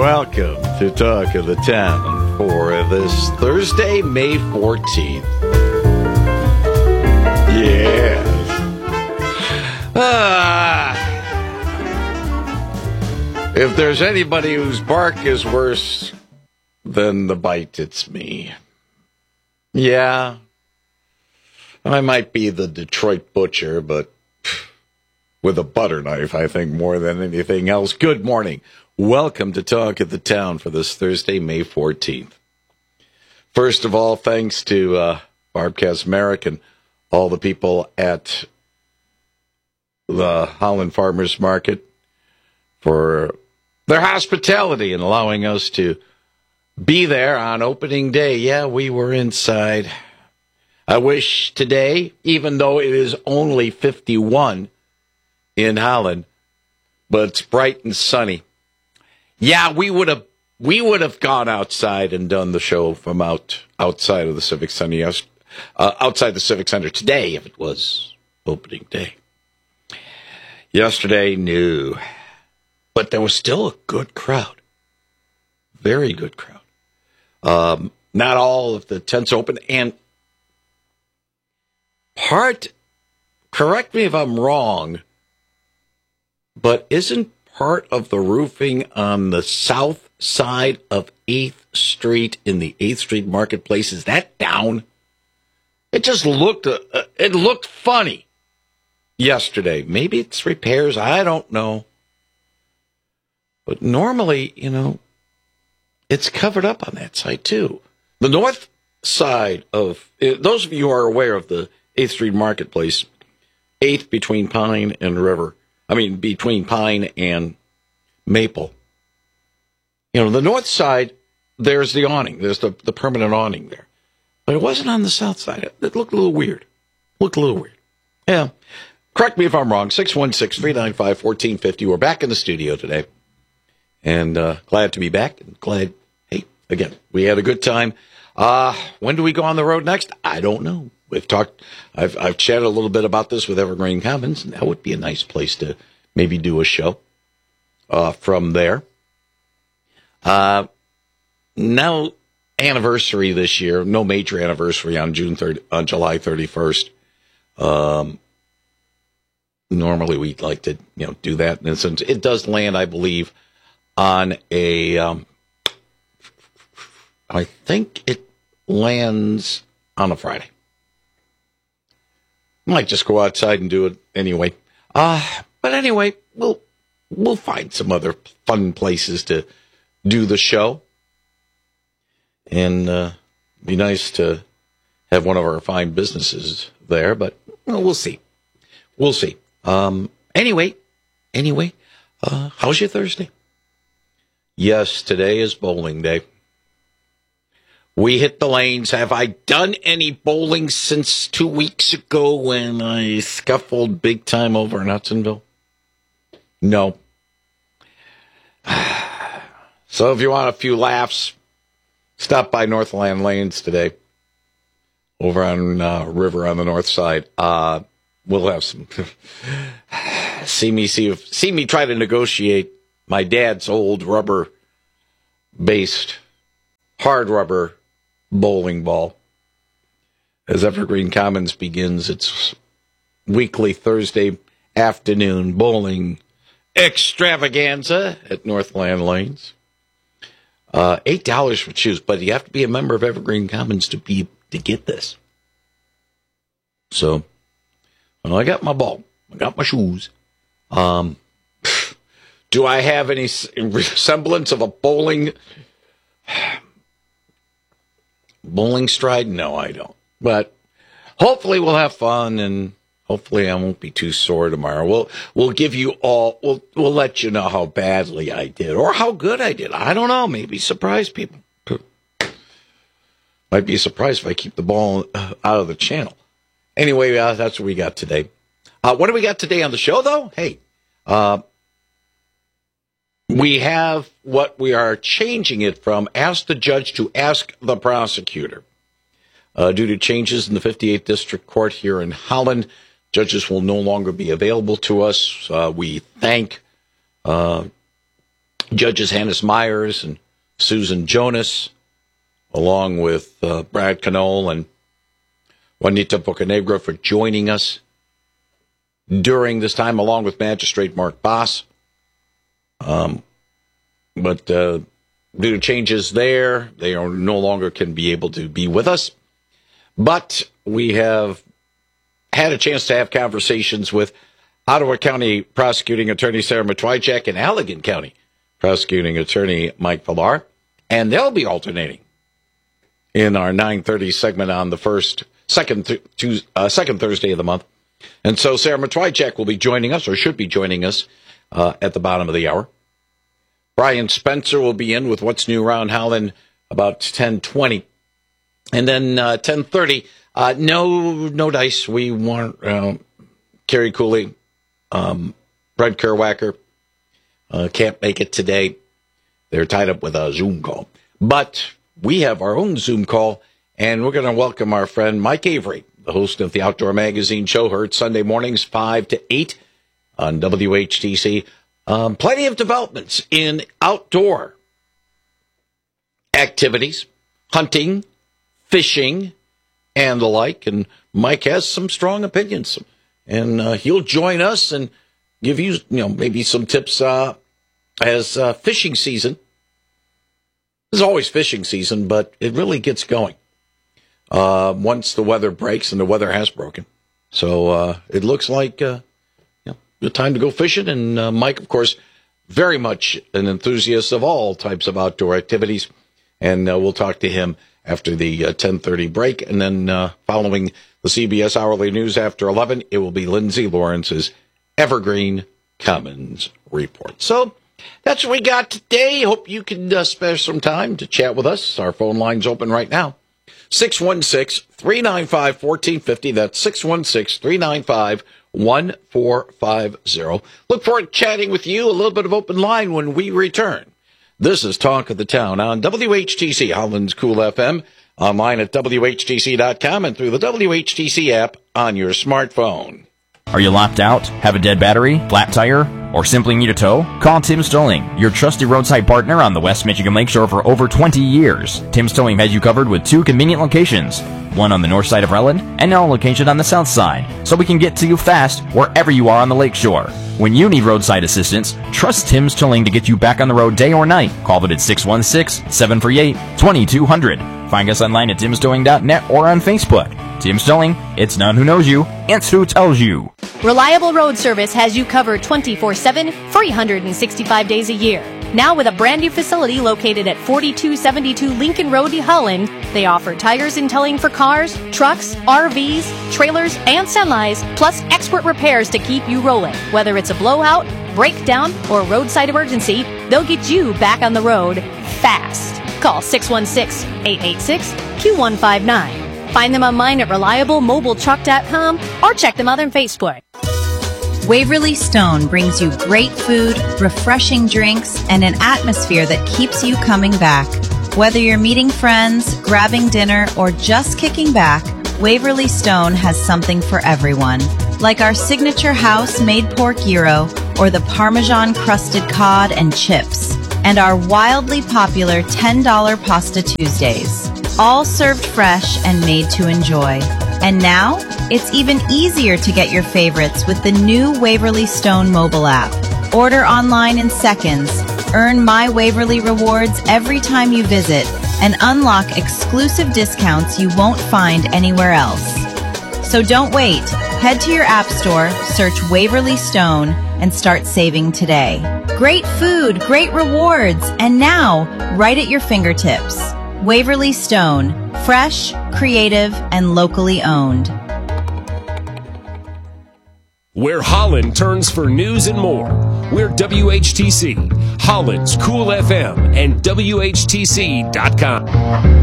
Welcome to Talk of the Town for this Thursday, May 14th. Yes. If there's anybody whose bark is worse than the bite, it's me. Yeah. I might be the Detroit butcher, but with a butter knife, I think, more than anything else. Good morning. Welcome to Talk of the Town for this Thursday, May 14th. First of all, thanks to Barb Kazmarek and all the people at the Holland Farmers Market for their hospitality and allowing us to be there on opening day. Yeah, we were inside. I wish today, even though it is only 51 in Holland, but it's bright and sunny. Yeah, we would have gone outside and done the show from outside of the Civic Center, outside the Civic Center today if it was opening day. Yesterday, no, but there was still a good crowd, very good crowd. Not all of the tents open, and correct me if I'm wrong, but isn't part of the roofing on the south side of 8th Street in the 8th Street Marketplace, is that down? It just looked funny yesterday. Maybe it's repairs, I don't know. But normally, it's covered up on that side too. The north side of, those of you who are aware of the 8th Street Marketplace, 8th between Pine and River, between Pine and Maple. The north side, there's the awning. There's the permanent awning there. But it wasn't on the south side. It looked a little weird. Yeah. Correct me if I'm wrong. 616-395-1450. We're back in the studio today. And glad to be back. And glad, hey, again, we had a good time. When do we go on the road next? I don't know. I've chatted a little bit about this with Evergreen Commons, and that would be a nice place to maybe do a show from there. No anniversary this year, no major anniversary on July 31st. Normally we'd like to, do that. And it does land, I believe, on I think it lands on a Friday. Might just go outside and do it anyway. But anyway, we'll find some other fun places to do the show. And be nice to have one of our fine businesses there, but we'll see. Anyway, how's your Thursday? Yes, today is bowling day. We hit the lanes. Have I done any bowling since 2 weeks ago when I scuffled big time over in Hudsonville? No. So if you want a few laughs, stop by Northland Lanes today over on River on the north side. We'll have some see me try to negotiate my dad's old rubber-based hard rubber bowling ball as Evergreen Commons begins its weekly Thursday afternoon bowling extravaganza at Northland Lanes. $8 for shoes, but you have to be a member of Evergreen Commons to get this. So, I got my ball, I got my shoes. Do I have any semblance of a bowling stride? No, I don't. But hopefully we'll have fun, and hopefully I won't be too sore tomorrow. We'll give you all, we'll let you know how badly I did or how good I did. I don't know. Maybe surprise people. Might be surprised if I keep the ball out of the channel. Anyway, that's what we got today. What do we got today on the show, though? Hey, we have what we are changing it from ask the judge to ask the prosecutor. Due to changes in the 58th District Court here in Holland, judges will no longer be available to us. We thank Judges Hannes Myers and Susan Jonas, along with Brad Canole and Juanita Bocanegra for joining us during this time, along with Magistrate Mark Boss. But due to changes there, they are no longer can be able to be with us. But we have had a chance to have conversations with Ottawa County Prosecuting Attorney Sarah Matwychak and Allegan County Prosecuting Attorney Mike Villar, and they'll be alternating in our 9:30 segment on the second Thursday of the month. And so Sarah Matwychak will be joining us, or should be joining us, at the bottom of the hour. Brian Spencer will be in with What's New Around Holland about 10:20. And then 10:30, no dice. We want Carrie Cooley, Brent Kerwacker can't make it today. They're tied up with a Zoom call. But we have our own Zoom call, and we're going to welcome our friend Mike Avery, the host of the Outdoor Magazine show, heard Sunday mornings 5 to 8 on WHTC. Plenty of developments in outdoor activities, hunting, fishing, and the like. And Mike has some strong opinions, and he'll join us and give you, maybe some tips as fishing season. There's always fishing season, but it really gets going once the weather breaks, and the weather has broken. So it looks like good time to go fishing. And Mike, of course, very much an enthusiast of all types of outdoor activities. And we'll talk to him after the 10:30 break. And then following the CBS Hourly News after 11, it will be Lindsay Lawrence's Evergreen Commons Report. So that's what we got today. Hope you can spare some time to chat with us. Our phone line's open right now. 616-395-1450. That's 616-395-1450. Look forward to chatting with you. A little bit of open line when we return. This is Talk of the Town on WHTC, Holland's Cool FM, online at WHTC.com and through the WHTC app on your smartphone. Are you locked out, have a dead battery, flat tire, or simply need a tow? Call Tim's Towing, your trusted roadside partner on the West Michigan Lakeshore for over 20 years. Tim's Towing has you covered with 2 convenient locations, one on the north side of Relland and now a location on the south side, so we can get to you fast wherever you are on the lakeshore. When you need roadside assistance, trust Tim's Towing to get you back on the road day or night. Call them at 616-738-2200. Find us online at timstowing.net or on Facebook. Tim's Towing, it's not who knows you, it's who tells you. Reliable Road Service has you covered 24/7, 365 days a year. Now with a brand new facility located at 4272 Lincoln Road, Holland, they offer tires and towing for cars, trucks, RVs, trailers, and semis, plus expert repairs to keep you rolling. Whether it's a blowout, breakdown, or roadside emergency, they'll get you back on the road fast. Call 616-886-2159. Find them online at reliablemobiletruck.com or check them out on Facebook. Waverly Stone brings you great food, refreshing drinks, and an atmosphere that keeps you coming back. Whether you're meeting friends, grabbing dinner, or just kicking back, Waverly Stone has something for everyone. Like our signature house-made pork gyro or the Parmesan-crusted cod and chips, and our wildly popular $10 Pasta Tuesdays. All served fresh and made to enjoy. And now, it's even easier to get your favorites with the new Waverly Stone mobile app. Order online in seconds, earn My Waverly rewards every time you visit, and unlock exclusive discounts you won't find anywhere else. So don't wait. Head to your app store, search Waverly Stone, and start saving today. Great food, great rewards, and now, right at your fingertips. Waverly Stone, fresh, creative, and locally owned. Where Holland turns for news and more. We're WHTC, Holland's Cool FM, and WHTC.com.